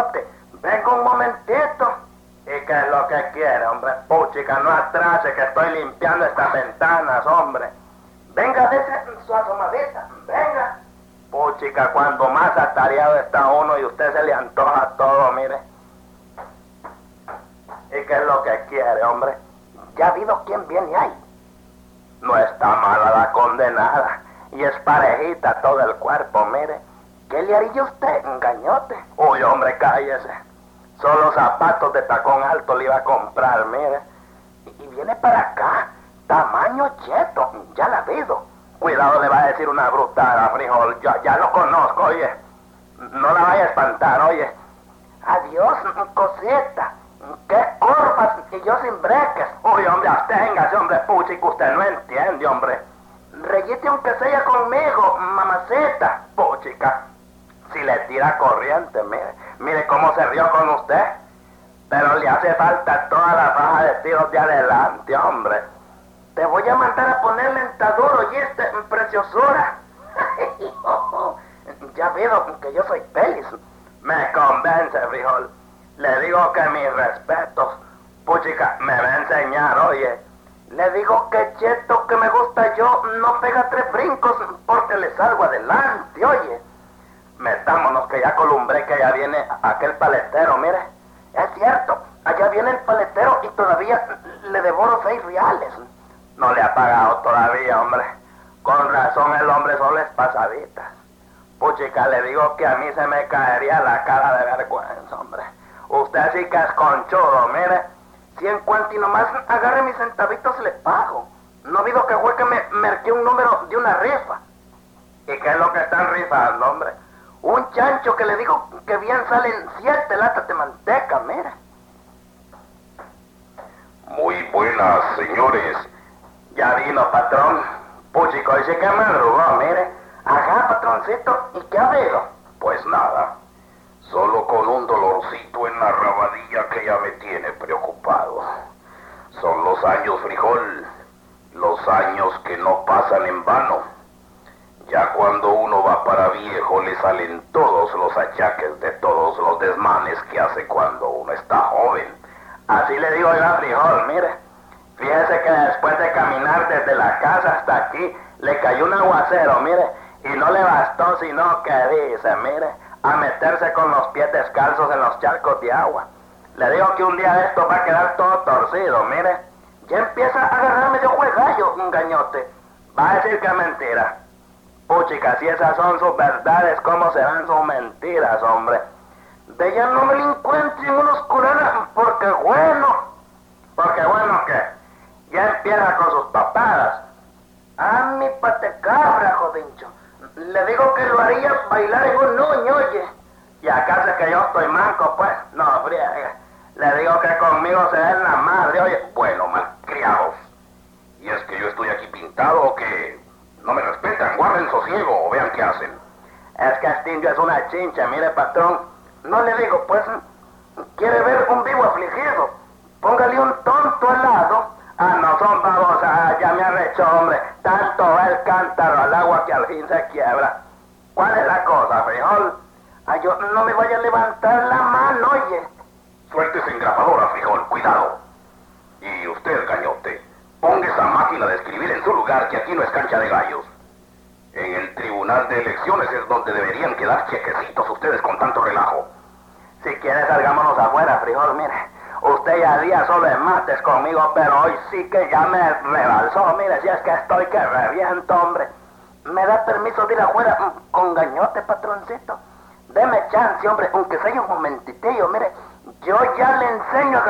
Gañote, venga un momentito. ¿Y qué es lo que quiere, hombre? Puchica, no atrase, que estoy limpiando estas ventanas, hombre. Venga, dése su asomadita, venga. Puchica, cuando más atareado está uno y usted se le antoja todo, mire. ¿Y qué es lo que quiere, hombre? ¿Ya ha habido quién viene ahí? No está mala la condenada. Y es parejita todo el cuerpo, mire. ¿Qué le haría usted, Gañote? Uy, hombre, cállese. Solo zapatos de tacón alto le iba a comprar, mire. Y viene para acá. Tamaño cheto, ya la ha habido. Cuidado, le va a decir una brutada, frijol. Yo ya lo conozco, oye. No la vaya a espantar, oye. Adiós, cosita. ¡Qué curvas! Y yo sin breques. Uy, hombre, absténgase, hombre, puchico, usted no entiende, hombre. Reyete aunque sea conmigo, mamacita. Puchica, si le tira corriente, mire cómo se rió con usted. Pero le hace falta toda la faja de tiros de adelante, hombre. Te voy a mandar a poner lentaduro, ¿oíste, preciosura? Ya veo que yo soy pelis. Me convence, frijol. Le digo que mis respetos. Puchica, me va a enseñar, oye. Le digo que cheto que me gusta yo no pega 3 brincos porque le salgo adelante, oye. Metámonos que ya columbré que allá viene aquel paletero, mire. Es cierto, allá viene el paletero y todavía le devoro 6 reales. No le ha pagado todavía, hombre. Con razón el hombre solo es pasaditas. Puchica, le digo que a mí se me caería la cara de vergüenza, hombre. Usted sí que es conchudo, mire. Si en cuanto y nomás agarre mis centavitos le pago. No ha habido que fue que me merqué un número de una rifa. ¿Y qué es lo que están rifando, hombre? Un chancho que le digo que bien salen 7 latas de manteca, mire. Muy buenas, señores. Ya vino, patrón. Puchico, dice que madrugó, mire. Ajá, patroncito. ¿Y qué ha habido? Pues nada. Solo con un dolorcito en la rabadilla que ya me tiene preocupado. Son los años, frijol. Los años que no pasan en vano. Ya cuando uno va para viejo le salen todos los achaques de todos los desmanes que hace cuando uno está joven. Así le digo yo a frijol, mire. Fíjese que después de caminar desde la casa hasta aquí, le cayó un aguacero, mire. Y no le bastó sino que dice, mire, a meterse con los pies descalzos en los charcos de agua. Le digo que un día de esto va a quedar todo torcido, mire. Ya empieza a agarrarme de juegallo, un Gañote. Va a decir que es mentira. Puchica, si esas son sus verdades, ¿cómo serán sus mentiras, hombre? De ella no me lo encuentren unos culeros, porque bueno. Porque bueno, ¿qué? Ya empieza con sus papadas. Ah, mi patecabra, jodincho. Le digo que lo haría bailar en un nuño, oye. Y acá sé que yo estoy manco, pues. No, friega. Le digo que conmigo se den la madre, oye. Bueno, malcriados. ¿Y es que yo estoy aquí pintado o que no me respetan? Guarden sosiego o vean qué hacen. Es que este indio es una chincha, mire, patrón. No le digo, pues, quiere ver un vivo afligido. Póngale un tonto al lado. Ah, no son babosas, ya me arrechó, hombre. Tanto va el cántaro al agua que al fin se quiebra. ¿Cuál es la cosa, frijol? Ah, yo no me vaya a levantar la mano, oye. Suéltese engrapadora, frijol, cuidado. Y usted, Gañote, ponga esa máquina de escribir en su lugar, que aquí no es cancha de gallos. En el tribunal de elecciones es donde deberían quedar chequecitos ustedes con tanto relajo. Si quiere, salgámonos afuera, frijol, mire. Usted ya día solo en mates conmigo, pero hoy sí que ya me rebalsó. Mire, si es que estoy que reviento, hombre. ¿Me da permiso de ir afuera con Gañote, patroncito? Deme chance, hombre, aunque sea un momentitillo, mire. Yo ya le enseño a